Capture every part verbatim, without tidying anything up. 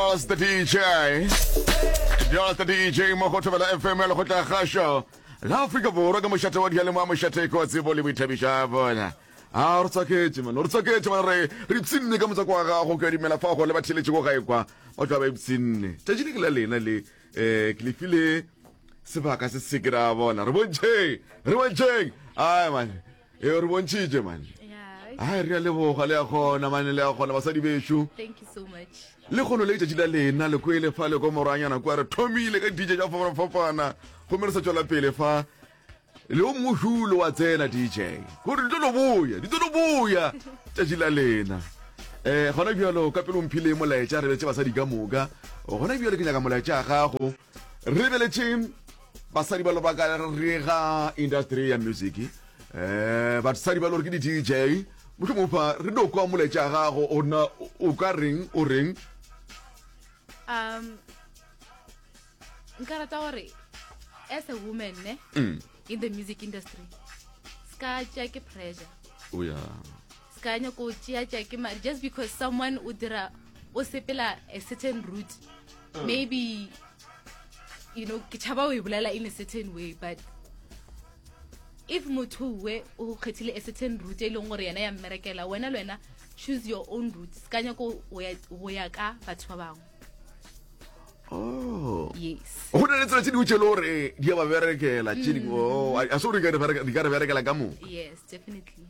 Dios the D J. Dios the D J mo go tshwela F M le go tla gasho. La Africa borwa ka moshate wa diale mo moshate ko tsebo le boithabisha bona. A re tsaketse man, re tsaketse man re re tsinne ka motsako wa gago ke dimela fa go le batheletse go gae kwa. O tla ba itsinne. Tjajile ke la lena le eh ke le file sebaka se se kra bona. Re bontshe, re bontshe. Ai man. E re bontshije man. Ai re le boga le a gona man le a gona basadi beshu. Thank you so much. Le gono le tjajile lena le kwele fa le go moranyana kwa re thomile ka D J ja fa fapana. Go me re sa tswela pele fa le o mohulo wa tsena D J. Go re ditlo boya, ditlo boya tjajile lena. Eh gona bjalo ka pelo mphile mo laetsa re betse basadi ka moka. Gona bjalo ke nyaka molaetsa gago. Re be le team basadi ba lo ba ka re ga industry ya music. Eh basadi ba lo ke di D J. Mo mo fa re do kwa molaetsa gago ona o ka ring o ring. Um nka rata gore as a woman ne Mm. in the music industry ska tja ke pressure. Oh yeah. Ska nya ko tja tja ke mari just because someone o dira o sepela a certain route. Maybe you know ke tshaba we bulela in a certain way, but if motho we o khethile a certain route e leng gore yana ya mmerekela wena le wena choose your own route. Ska nya ko o ya o ya ka batho ba bangwe. Oh. Yes. Ho na le tsela tse di utshelo re di ba berekela tshedi go a so re ka re di ka re berekela ka mo. Yes, definitely.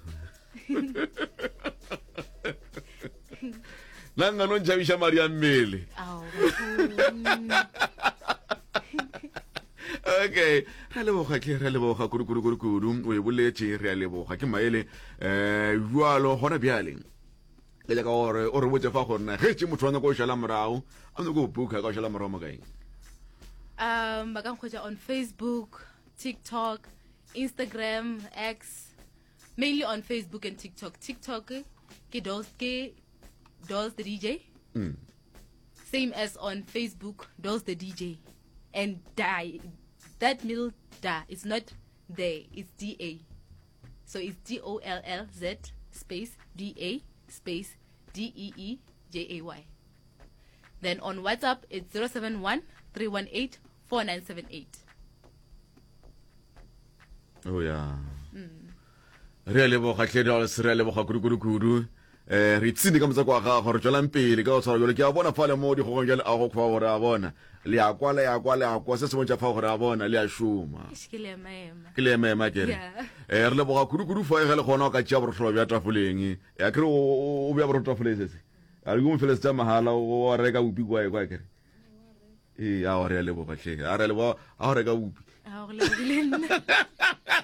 La ngano njabisha Maria Mmele. Aw. Okay, re le boga ke re le boga kudu kudu kudu kudu o e boletse re le boga ke maele eh jwalo gona bjale. Le ka gore o re botse fa gona ge tse motho wa go shala morao a no go booka ka shala morao mo kae. Um, ba ka nkhoja on Facebook, TikTok, Instagram, X, mainly on Facebook and TikTok. TikTok ke Dolls ke Dolls the D J. Mm. Same as on Facebook, Dolls the D J. And die that middle da it's not there, it's D A. So it's D O L L Z space D A space D E E J A Y. Then on WhatsApp it's zero seven one three one eight four nine seven eight. Oh yeah. Re le boga ke dilo se re le boga kudu kudu kudu. Eh re tsine ka motsako wa gago re tswela mpele ka o tshwara jole ke a bona fa le mo di go ngela a go kwa gore a bona le a kwa le a kwa le a kwa se se montša fa gore a bona le a shuma Ishkile maema. ke le mema ke re Yeah. eh re le boga kudu kudu fa ge le gona ka tšea borotlo bja tafoleng ya kre o bja borotlo tafoleng se se a re go mo fele tsa mahala o reka upi kwa e kwa ke re eh a re le boga hle a re le bo a reka upi Ah, go le nna.